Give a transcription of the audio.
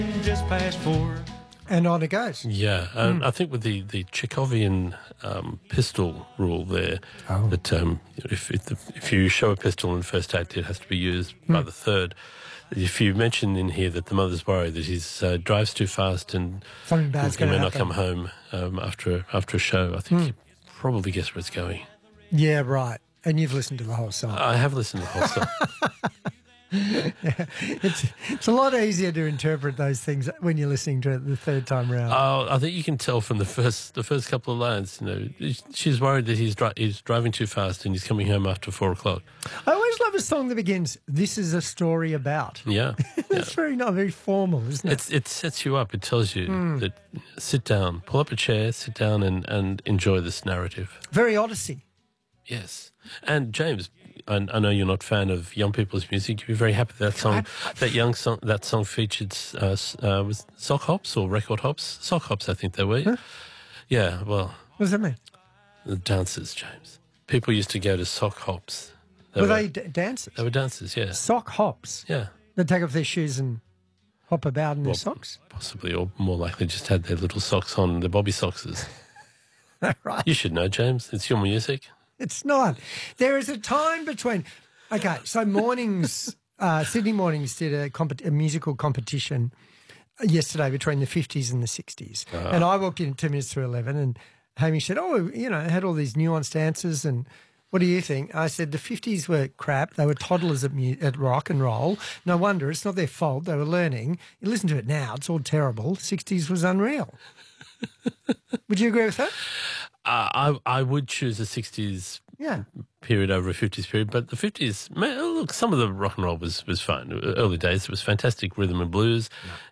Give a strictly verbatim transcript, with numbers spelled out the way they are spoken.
Just past four. And on it goes. Yeah, and I think with the, the Chekhovian um, pistol rule there, Oh. that um, if, if, the, if you show a pistol in the first act, it has to be used by the third. If you mention in here that the mother's worried that he uh, drives too fast and Something bad's he going may to not happen. come home um, after, after a show, I think you probably guess where it's going. Yeah, right. And you've listened to the whole song. I have listened to the whole song. It's it's a lot easier to interpret those things when you're listening to it the third time round. Oh, I think you can tell from the first the first couple of lines. You know, she's worried that he's dri- he's driving too fast and he's coming home after four o'clock. I always love a song that begins, "This is a story about." Yeah, yeah. It's very not very formal, isn't it? It's, it sets you up. It tells you that sit down, pull up a chair, sit down, and, and enjoy this narrative. Very Odyssey. Yes, and James, I, I know you're not a fan of young people's music. You'd be very happy that song, that young song, that song featured uh, s- uh, was sock hops or record hops, sock hops. I think they were. Huh? Yeah, well, What does that mean? the dancers, James. People used to go to sock hops. Were they d- dancers? They were dancers. Yeah, Sock hops. yeah. They take off their shoes and hop about in their Well, socks. Possibly, or more likely, just had their little socks on, their bobby sockses. Right. You should know, James. It's your music. It's not. There is a time between. Okay, so mornings, uh, Sydney Mornings did a, comp- a musical competition yesterday between the fifties and the sixties. And I walked in at two minutes through eleven and Hamish said, oh, you know, it had all these nuanced answers and what do you think? I said the fifties were crap. They were toddlers at, mu- at rock and roll. No wonder. It's not their fault. They were learning. You listen to it now. It's all terrible. sixties was unreal. Would you agree with that? Uh, I I would choose a sixties Yeah. period over a fifties period, but the fifties, man, look, some of the rock and roll was, was fine. Early days, it was fantastic rhythm and blues,